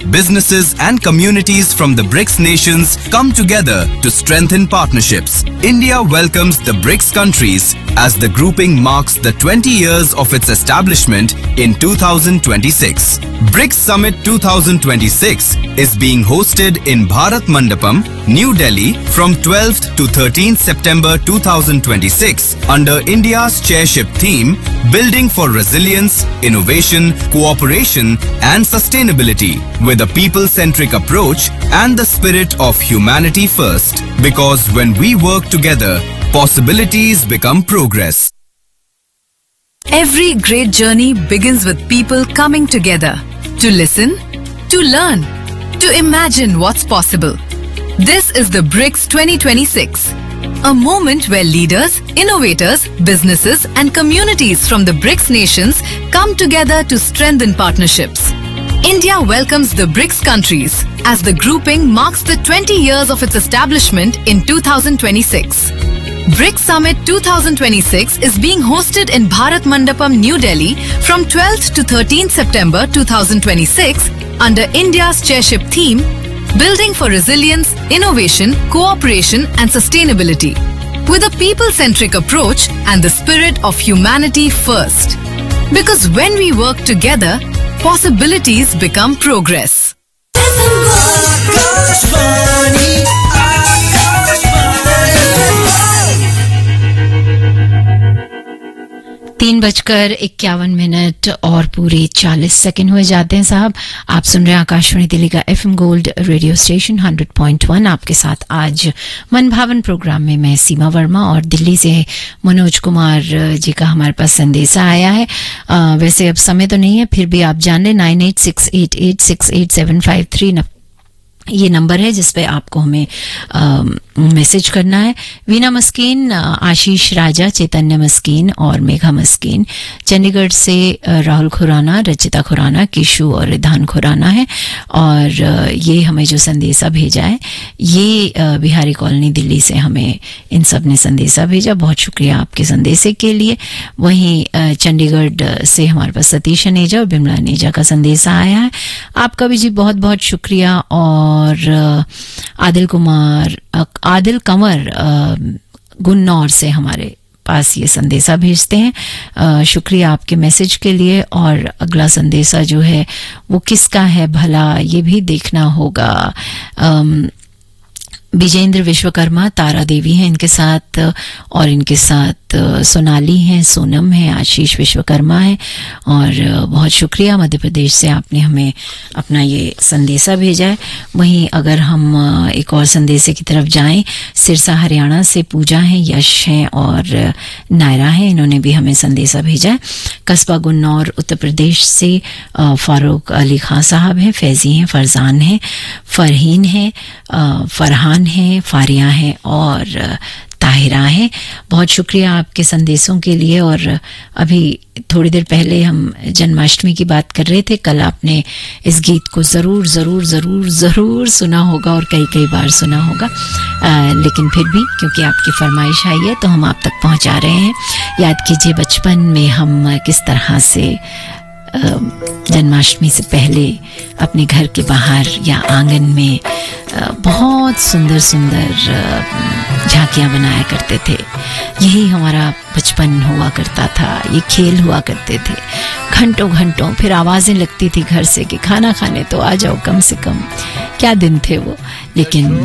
businesses and communities from the BRICS nations come together to strengthen partnerships. India welcomes the BRICS countries as the grouping marks the 20 years of its establishment in 2026. BRICS Summit 2026 is being hosted in Bharat Mandapam, New Delhi from 12th to 13th September 2026 under India's chairship theme Building for Resilience, Innovation, Cooperation and Sustainability with a people-centric approach and the spirit of humanity first. Because when we work together, possibilities become progress. Every great journey begins with people coming together to listen, to learn, to imagine what's possible. This is the BRICS 2026, a moment where leaders, innovators, businesses and communities from the BRICS nations come together to strengthen partnerships. India welcomes the BRICS countries as the grouping marks the 20 years of its establishment in 2026. BRICS Summit 2026 is being hosted in Bharat Mandapam, New Delhi from 12th to 13th September 2026 under India's chairship theme Building for Resilience, Innovation, Cooperation and Sustainability with a people-centric approach and the spirit of humanity first. Because when we work together, possibilities become progress. 3:51 और पूरे 40 second हुए जाते हैं साहब। आप सुन रहे हैं आकाशवाणी दिल्ली का FM गोल्ड रेडियो स्टेशन 100.1। आपके साथ आज मन भावन प्रोग्राम में मैं सीमा वर्मा और दिल्ली से मनोज कुमार जी का हमारे पास संदेशा आया है। वैसे अब समय तो नहीं है, फिर भी आप जान लें 9868868753 ये नंबर है जिस पे आपको हमें मैसेज करना है। वीना मस्कीन, आशीष राजा, चैतन्य मस्कीन और मेघा मस्कीन चंडीगढ़ से, राहुल खुराना, रचिता खुराना, किशु और रिधान खुराना है। और ये हमें जो संदेशा भेजा है ये बिहारी कॉलोनी दिल्ली से हमें इन सब ने संदेशा भेजा। बहुत शुक्रिया आपके संदेशे के लिए। वहीं चंडीगढ़ से हमारे पास सतीश अनेजा और बिमला अनेजा का संदेशा आया है। आपका भी जी बहुत बहुत शुक्रिया। और आदिल कंवर गुन्नौर से हमारे पास ये संदेशा भेजते हैं। शुक्रिया आपके मैसेज के लिए। और अगला संदेशा जो है वो किसका है भला, ये भी देखना होगा। विजेंद्र विश्वकर्मा, तारा देवी हैं इनके साथ, और इनके साथ सोनाली हैं, सोनम है, आशीष विश्वकर्मा है। और बहुत शुक्रिया मध्य प्रदेश से आपने हमें अपना ये संदेशा भेजा है। वहीं अगर हम एक और संदेशे की तरफ जाएं, सिरसा हरियाणा से पूजा है, यश हैं और नायरा हैं, इन्होंने भी हमें संदेशा भेजा है। कस्बा गुन्नौर उत्तर प्रदेश से फारूक अली खान साहब हैं, फैजी हैं, फरजान हैं, फरहीन हैं, फरहान हैं, फारिया हैं और ताहिरा है। बहुत शुक्रिया आपके संदेशों के लिए। और अभी थोड़ी देर पहले हम जन्माष्टमी की बात कर रहे थे। कल आपने इस गीत को ज़रूर ज़रूर ज़रूर ज़रूर सुना होगा और कई कई बार सुना होगा, लेकिन फिर भी क्योंकि आपकी फरमाइश आई है तो हम आप तक पहुंचा रहे हैं। याद कीजिए बचपन में हम किस तरह से जन्माष्टमी से पहले अपने घर के बाहर या आंगन में बहुत सुंदर सुंदर झांकियां बनाया करते थे। यही हमारा बचपन हुआ करता था, ये खेल हुआ करते थे घंटों घंटों। फिर आवाजें लगती थी घर से कि खाना खाने तो आ जाओ कम से कम। क्या दिन थे वो। लेकिन